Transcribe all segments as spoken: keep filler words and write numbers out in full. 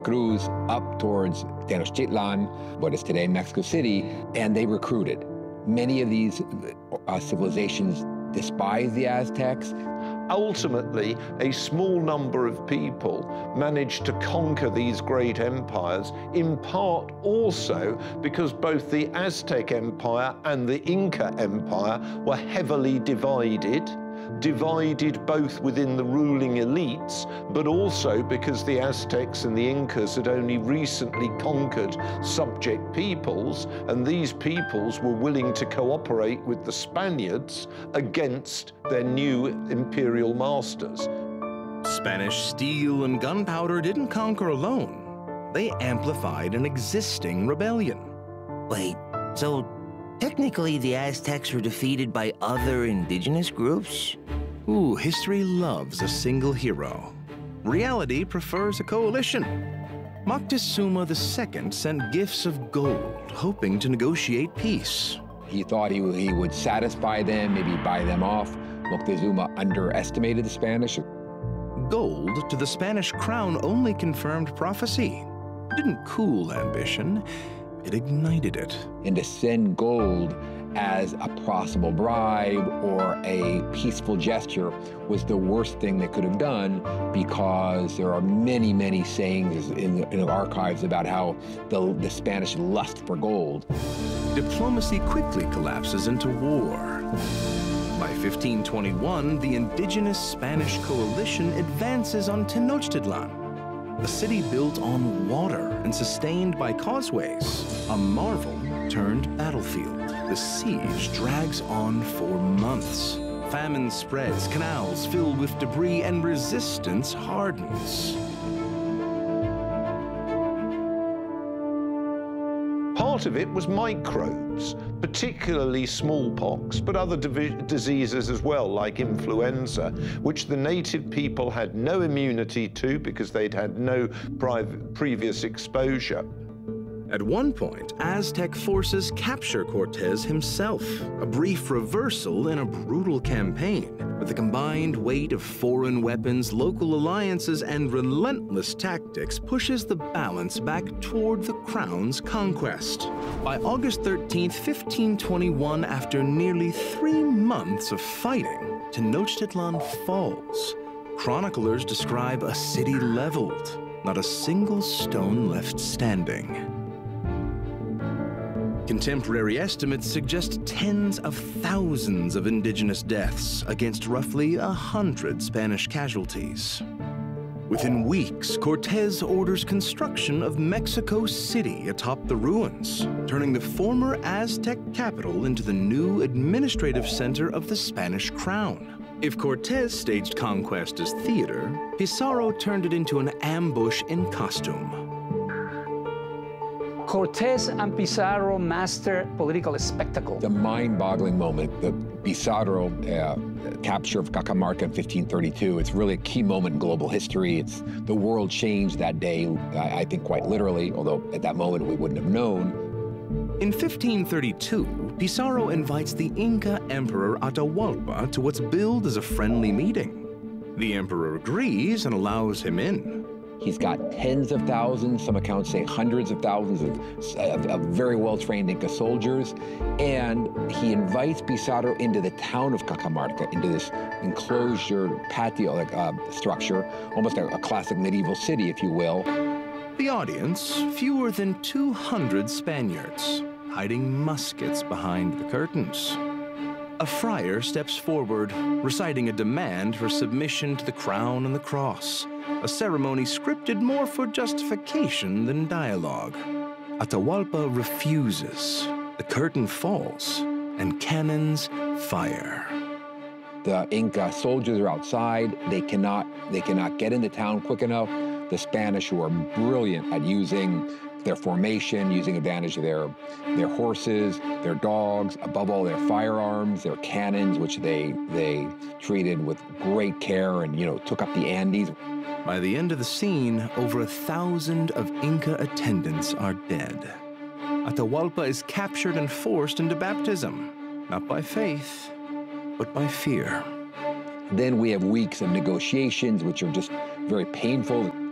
Cruz up towards Tenochtitlan, what is today Mexico City, and they recruited. Many of these uh, civilizations despise the Aztecs. Ultimately, a small number of people managed to conquer these great empires, in part also because both the Aztec Empire and the Inca Empire were heavily divided, divided both within the ruling elites, but also because the Aztecs and the Incas had only recently conquered subject peoples, and these peoples were willing to cooperate with the Spaniards against their new imperial masters. Spanish steel and gunpowder didn't conquer alone. They amplified an existing rebellion. Wait, so technically the Aztecs were defeated by other indigenous groups? Ooh, history loves a single hero. Reality prefers a coalition. Moctezuma the Second sent gifts of gold, hoping to negotiate peace. He thought he, he would satisfy them, maybe buy them off. Moctezuma underestimated the Spanish. Gold to the Spanish crown only confirmed prophecy. It didn't cool ambition, it ignited it. And to send gold as a possible bribe or a peaceful gesture was the worst thing they could have done, because there are many, many sayings in, in the archives about how the, the Spanish lust for gold. Diplomacy quickly collapses into war. By fifteen twenty-one, the indigenous Spanish coalition advances on Tenochtitlan, a city built on water and sustained by causeways, a marvel turned battlefield. The siege drags on for months. Famine spreads, canals fill with debris, and resistance hardens. Part of it was microbes, particularly smallpox, but other diseases as well, like influenza, which the native people had no immunity to because they'd had no previous exposure. At one point, Aztec forces capture Cortez himself, a brief reversal in a brutal campaign. With the combined weight of foreign weapons, local alliances, and relentless tactics pushes the balance back toward the crown's conquest. By August thirteenth, fifteen twenty-one, after nearly three months of fighting, Tenochtitlan falls. Chroniclers describe a city leveled, not a single stone left standing. Contemporary estimates suggest tens of thousands of indigenous deaths against roughly a hundred Spanish casualties. Within weeks, Cortez orders construction of Mexico City atop the ruins, turning the former Aztec capital into the new administrative center of the Spanish crown. If Cortez staged conquest as theater, Pizarro turned it into an ambush in costume. Cortez and Pizarro master political spectacle. The mind-boggling moment, the Pizarro uh, capture of Cajamarca in fifteen thirty-two, it's really a key moment in global history. It's the world changed that day, I, I think quite literally, although at that moment we wouldn't have known. In fifteen thirty-two, Pizarro invites the Inca Emperor Atahualpa to what's billed as a friendly meeting. The emperor agrees and allows him in. He's got tens of thousands, some accounts say hundreds of thousands of, of, of very well-trained Inca soldiers, and he invites Pizarro into the town of Cajamarca, into this enclosure patio like, uh, structure, almost a, a classic medieval city, if you will. The audience, fewer than two hundred Spaniards, hiding muskets behind the curtains. A friar steps forward, reciting a demand for submission to the crown and the cross, a ceremony scripted more for justification than dialogue. Atahualpa refuses. The curtain falls, and cannons fire. The Inca soldiers are outside. They cannot, they cannot get into town quick enough. The Spanish, who are brilliant at using their formation, using advantage of their, their horses, their dogs, above all their firearms, their cannons, which they, they treated with great care and, you know, took up the Andes. By the end of the scene, over a thousand of Inca attendants are dead. Atahualpa is captured and forced into baptism, not by faith, but by fear. Then we have weeks of negotiations, which are just very painful.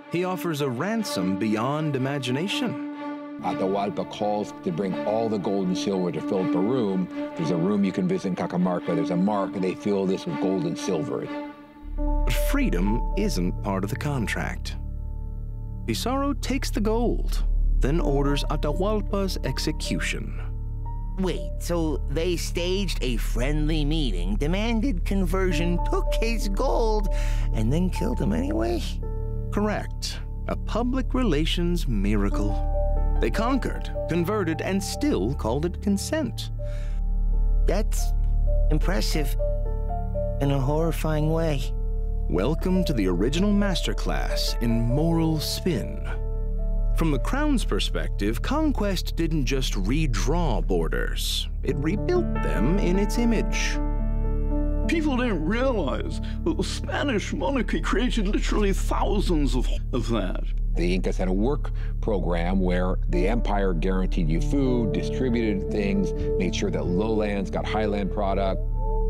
He offers a ransom beyond imagination. Atahualpa calls to bring all the gold and silver to fill up a room. There's a room you can visit in Cajamarca. There's a mark, and they fill this with gold and silver. But freedom isn't part of the contract. Pizarro takes the gold, then orders Atahualpa's execution. Wait, so they staged a friendly meeting, demanded conversion, took his gold, and then killed him anyway? Correct. A public relations miracle. They conquered, converted, and still called it consent. That's impressive in a horrifying way. Welcome to the original masterclass in moral spin. From the Crown's perspective, conquest didn't just redraw borders. It rebuilt them in its image. People didn't realize that the Spanish monarchy created literally thousands of, of that. The Incas had a work program where the empire guaranteed you food, distributed things, made sure that lowlands got highland product.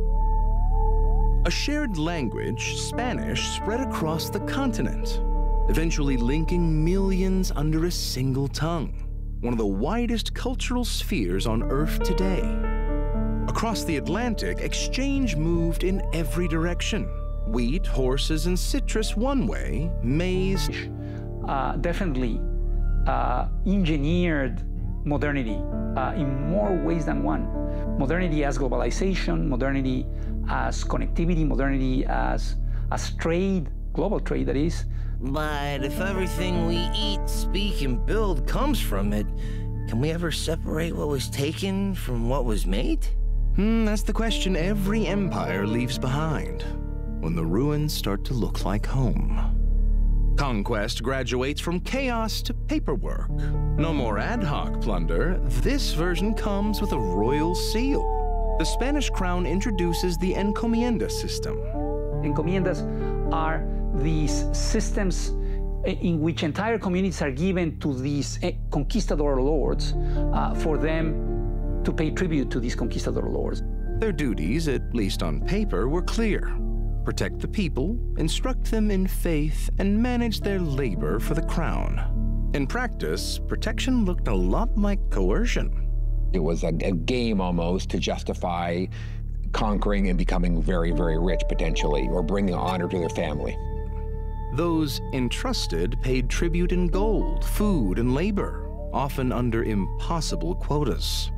A shared language, Spanish, spread across the continent, eventually linking millions under a single tongue, one of the widest cultural spheres on Earth today. Across the Atlantic, exchange moved in every direction. Wheat, horses, and citrus one way, maize. Uh, definitely uh, engineered modernity uh, in more ways than one. Modernity as globalization, modernity as connectivity, modernity as, as trade, global trade that is. But if everything we eat, speak, and build comes from it, can we ever separate what was taken from what was made? Hmm, that's the question every empire leaves behind when the ruins start to look like home. Conquest graduates from chaos to paperwork. No more ad hoc plunder. This version comes with a royal seal. The Spanish crown introduces the encomienda system. Encomiendas are these systems in which entire communities are given to these conquistador lords uh, for them to pay tribute to these conquistador lords. Their duties, at least on paper, were clear. Protect the people, instruct them in faith, and manage their labor for the crown. In practice, protection looked a lot like coercion. It was a, a game almost to justify conquering and becoming very, very rich potentially, or bringing honor to their family. Those entrusted paid tribute in gold, food, and labor, often under impossible quotas.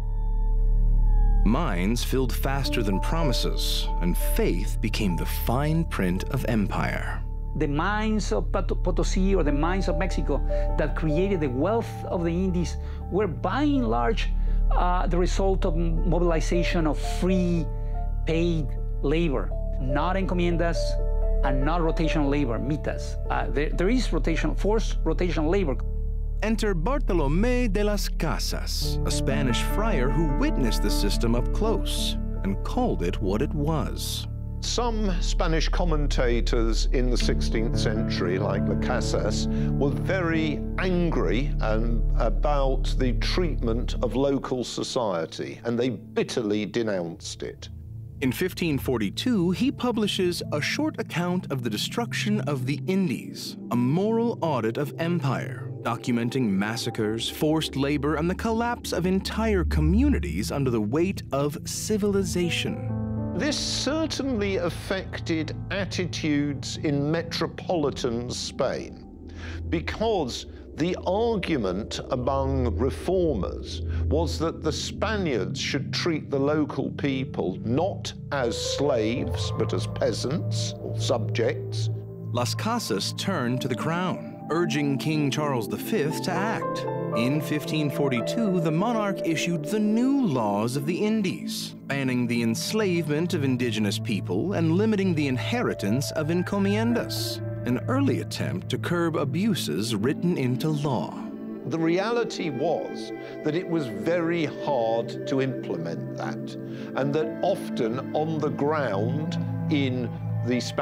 Mines filled faster than promises, and faith became the fine print of empire. The mines of Potosí or the mines of Mexico that created the wealth of the Indies were by and large uh, the result of mobilization of free paid labor, not encomiendas and not rotational labor, mitas. Uh, there, there is rotational, forced rotational labor. Enter Bartolomé de las Casas, a Spanish friar who witnessed the system up close and called it what it was. Some Spanish commentators in the sixteenth century, like Las Casas, were very angry um, about the treatment of local society, and they bitterly denounced it. In fifteen forty-two, he publishes a short account of the destruction of the Indies, a moral audit of empire, documenting massacres, forced labor, and the collapse of entire communities under the weight of civilization. This certainly affected attitudes in metropolitan Spain, because the argument among reformers was that the Spaniards should treat the local people not as slaves, but as peasants or subjects. Las Casas turned to the crown, urging King Charles the Fifth to act. In fifteen forty-two, the monarch issued the new laws of the Indies, banning the enslavement of indigenous people and limiting the inheritance of encomiendas, an early attempt to curb abuses written into law. The reality was that it was very hard to implement that, and that often on the ground in the Spanish